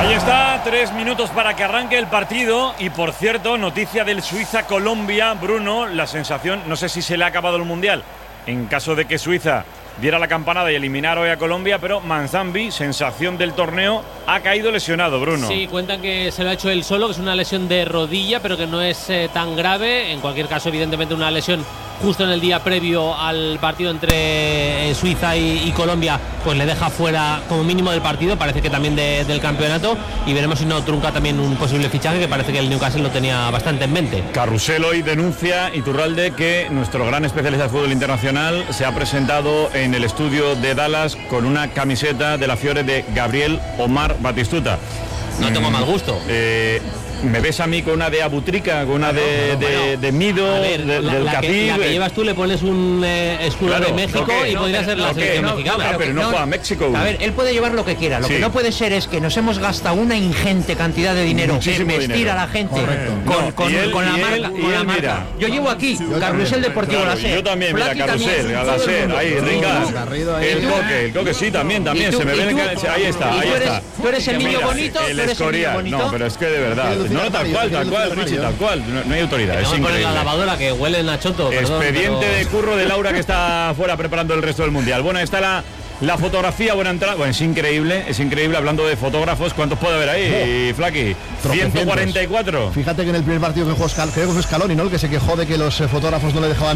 Ahí está, 3 minutos para que arranque el partido. Y por cierto, noticia del Suiza-Colombia, Bruno, la sensación, no sé si se le ha acabado el Mundial, en caso de que Suiza diera la campanada y eliminara hoy a Colombia, pero Manzambi, sensación del torneo, ha caído lesionado, Bruno. Sí, cuentan que se lo ha hecho él solo, que es una lesión de rodilla, pero que no es tan grave. En cualquier caso, evidentemente, una lesión justo en el día previo al partido entre Suiza y Colombia, pues le deja fuera como mínimo del partido, parece que también del campeonato, y veremos si no trunca también un posible fichaje, que parece que el Newcastle lo tenía bastante en mente. Carrusel hoy denuncia, Iturralde, que nuestro gran especialista de fútbol internacional se ha presentado en el estudio de Dallas con una camiseta de la Fiore de Gabriel Omar Batistuta. No tengo mal gusto. Me ves a mí con una de Abutrica, con una de Mido, del Capib. La que llevas tú le pones un escudo de México y podría ser la selección mexicana. Pero no juega México. A ver, él puede llevar lo que quiera. Lo que no puede ser es que nos hemos gastado una ingente cantidad de dinero en vestir a la gente con la marca. Yo llevo aquí Carrusel Deportivo Láser. Yo también, mira, Carrusel, Láser, ahí, Ringas. El coque, sí, también, se me ve ahí está. Tú eres el niño bonito, el Escorial. No, pero es que de verdad. No, tal cual, Richie, tal cual. No hay autoridad, es increíble. La lavadora que huele a choto. Expediente de curro de Laura, que está fuera preparando el resto del Mundial. Bueno, está la fotografía, buena entrada. Bueno, es increíble. Hablando de fotógrafos, ¿cuántos puede haber ahí, Flaky? 144. Fíjate que en el primer partido que jugó creo que fue Scaloni, ¿no? El que se quejó de que los fotógrafos no le dejaban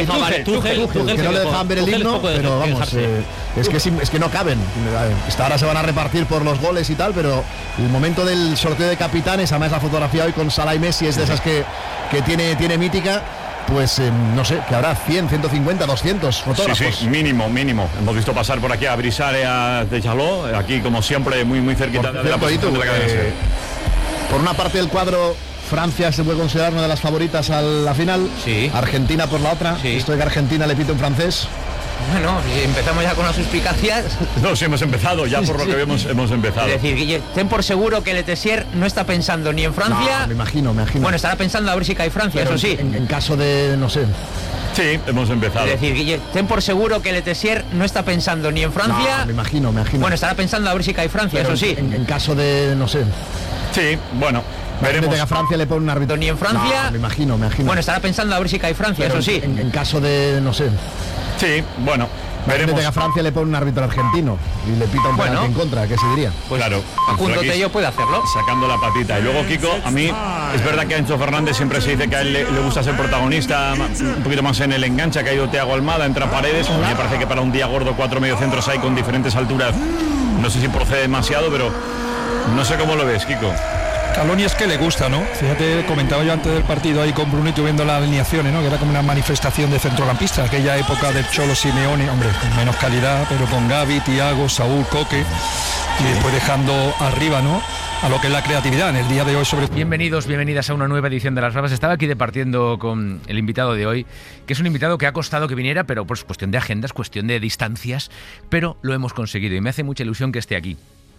que no le dejaban ver el himno, pero vamos, es que no caben. Ahora se van a repartir por los goles y tal, pero el momento del sorteo de capitanes, además la fotografía hoy con Salah y Messi es de esas que tiene mítica. Pues no sé, que habrá 100, 150, 200 fotógrafos. Sí, mínimo. Hemos visto pasar por aquí a Brisare, a Deschaló, aquí como siempre muy cerquita de la posición de la cadena. Por una parte del cuadro, Francia se puede considerar una de las favoritas a la final. Sí. Argentina por la otra. Sí. Esto de que Argentina le pito en francés. Bueno, empezamos ya con las suspicacias. No, sí, hemos empezado, ya por lo que hemos empezado. Es decir, Guille, ten por seguro que Letessier no está pensando ni en Francia. No, me imagino. Bueno, estará pensando a ver si cae Francia, pero eso sí. En caso de, no sé. Sí, hemos empezado. Es decir, Guille, ten por seguro que Letessier no está pensando ni en Francia. No, me imagino. Bueno, estará pensando a ver si cae Francia, pero eso sí. En caso de, no sé. Sí, bueno. Veremos. Que a Francia le pone un árbitro. Ni en Francia. No, me imagino. Bueno, estará pensando a ver si cae Francia, eso sí. En caso de, no sé. Sí, bueno. Veremos. Que a Francia le pone un árbitro argentino y le pita un penalti en contra, ¿qué se diría? Pues claro. Facundo Tello puede hacerlo. Sacando la patita. Y luego, Kiko, a mí es verdad que a Enzo Fernández siempre se dice que a él le gusta ser protagonista, un poquito más en el enganche, que ha ido Thiago Almada, entra Paredes. A mí me parece que para un día gordo 4 mediocentros hay con diferentes alturas. No sé si procede demasiado, pero no sé cómo lo ves, Kiko. Scaloni es que le gusta, ¿no? Fíjate, comentaba yo antes del partido ahí con Brunito viendo las alineaciones, ¿no? Que era como una manifestación de centrocampista, aquella época del Cholo Simeone, hombre, con menos calidad, pero con Gavi, Thiago, Saúl, Coque, y después dejando arriba, ¿no?, a lo que es la creatividad en el día de hoy sobre... Bienvenidas a una nueva edición de Las Bravas. Estaba aquí departiendo con el invitado de hoy, que es un invitado que ha costado que viniera, pero pues cuestión de agendas, cuestión de distancias, pero lo hemos conseguido y me hace mucha ilusión que esté aquí.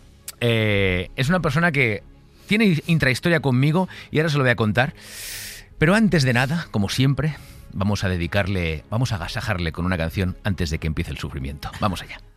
Es una persona que tiene intrahistoria conmigo y ahora se lo voy a contar. Pero antes de nada, como siempre, vamos a agasajarle con una canción antes de que empiece el sufrimiento. Vamos allá.